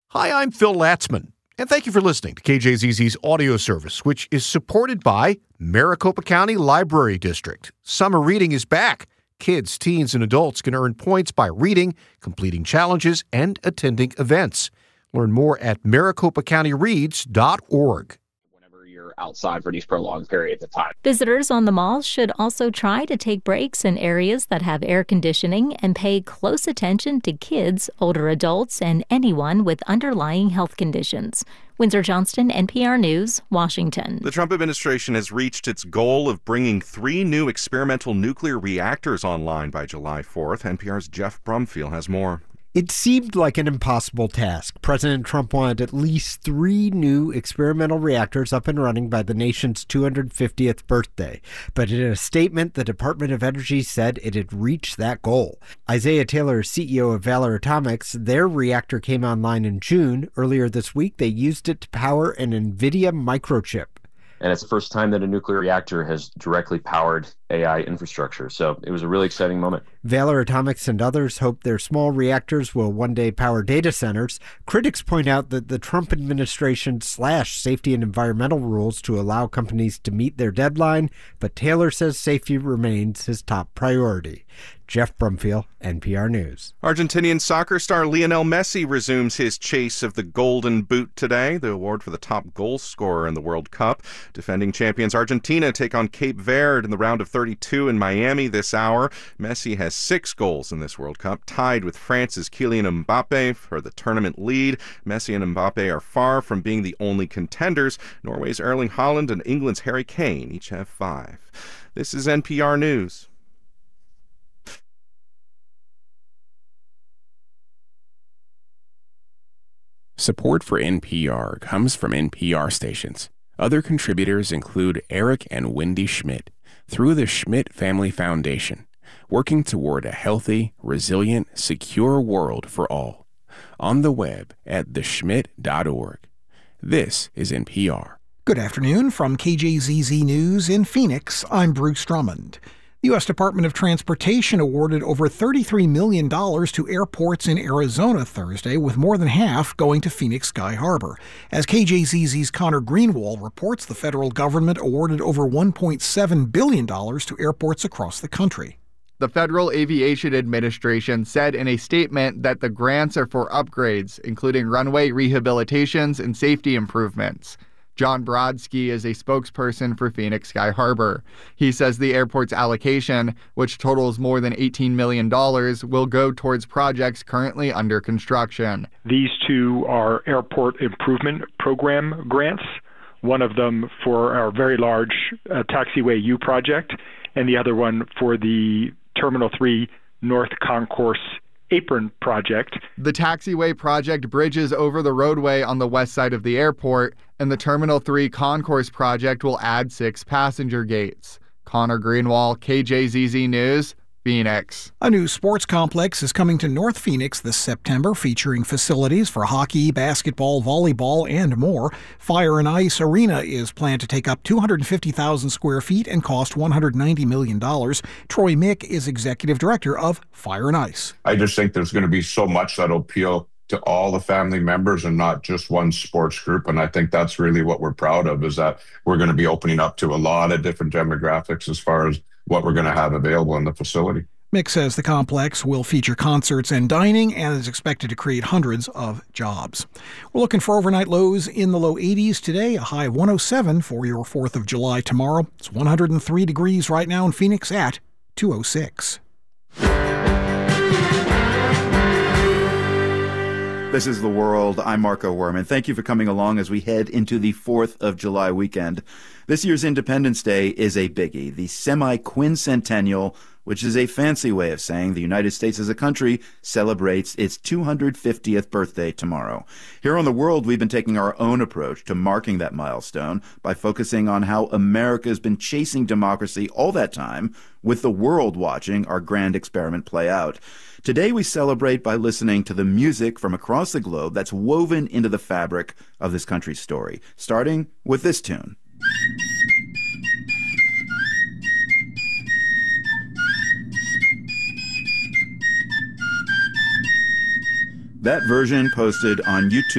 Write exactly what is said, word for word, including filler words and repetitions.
Hi, I'm Phil Latzman, and thank you for listening to K J Z Z's audio service, which is supported by Maricopa County Library District. Summer reading is back. Kids, teens, and adults can earn points by reading, completing challenges, and attending events. Learn more at maricopa county reads dot org. Outside for these prolonged periods of time. Visitors on the mall should also try to take breaks in areas that have air conditioning and pay close attention to kids, older adults, and anyone with underlying health conditions. Windsor Johnston, N P R News, Washington. The Trump administration has reached its goal of bringing three new experimental nuclear reactors online by July fourth. N P R's Jeff Brumfield has more. It seemed like an impossible task. President Trump wanted at least three new experimental reactors up and running by the nation's two hundred fiftieth birthday. But in a statement, the Department of Energy said it had reached that goal. Isaiah Taylor, C E O of Valor Atomics, their reactor came online in June. Earlier this week, they used it to power an NVIDIA microchip. And it's the first time that a nuclear reactor has directly powered A I infrastructure. So it was a really exciting moment. Valor Atomics and others hope their small reactors will one day power data centers. Critics point out that the Trump administration slashed safety and environmental rules to allow companies to meet their deadline, but Taylor says safety remains his top priority. Jeff Brumfield, N P R News. Argentinian soccer star Lionel Messi resumes his chase of the Golden Boot today, the award for the top goal scorer in the World Cup. Defending champions Argentina take on Cape Verde in the round of thirty-two in Miami this hour. Messi has six goals in this World Cup, tied with France's Kylian Mbappe for the tournament lead. Messi and Mbappe are far from being the only contenders. Norway's Erling Haaland and England's Harry Kane each have five. This is N P R News. Support for N P R comes from N P R stations. Other contributors include Eric and Wendy Schmidt through the Schmidt Family Foundation, working toward a healthy, resilient, secure world for all. On the web at the schmidt dot org. This is N P R. Good afternoon from K J Z Z News in Phoenix. I'm Bruce Drummond. The U S Department of Transportation awarded over thirty-three million dollars to airports in Arizona Thursday, with more than half going to Phoenix Sky Harbor. As K J Z Z's Connor Greenwald reports, the federal government awarded over one point seven billion dollars to airports across the country. The Federal Aviation Administration said in a statement that the grants are for upgrades, including runway rehabilitations and safety improvements. John Brodsky is a spokesperson for Phoenix Sky Harbor. He says the airport's allocation, which totals more than eighteen million dollars, will go towards projects currently under construction. These two are Airport Improvement Program grants, one of them for our very large uh, Taxiway U project, and the other one for the Terminal three North Concourse Apron project. The Taxiway project bridges over the roadway on the west side of the airport, and the Terminal three Concourse project will add six passenger gates. Connor Greenwald, K J Z Z News, Phoenix. A new sports complex is coming to North Phoenix this September, featuring facilities for hockey, basketball, volleyball, and more. Fire and Ice Arena is planned to take up two hundred fifty thousand square feet and cost one hundred ninety million dollars. Troy Mick is executive director of Fire and Ice. I just think there's going to be so much that'll appeal to all the family members and not just one sports group. And I think that's really what we're proud of, is that we're going to be opening up to a lot of different demographics as far as what we're going to have available in the facility. Mick says the complex will feature concerts and dining and is expected to create hundreds of jobs. We're looking for overnight lows in the low eighties today, a high of one oh seven for your fourth of July tomorrow. It's one hundred three degrees right now in Phoenix at two oh six. This is The World. I'm Marco Werman. Thank you for coming along as we head into the fourth of July weekend. This year's Independence Day is a biggie, the semi-quincentennial, which is a fancy way of saying the United States as a country celebrates its two hundred fiftieth birthday tomorrow. Here on The World, we've been taking our own approach to marking that milestone by focusing on how America has been chasing democracy all that time, with the world watching our grand experiment play out. Today we celebrate by listening to the music from across the globe that's woven into the fabric of this country's story, starting with this tune. That version posted on YouTube.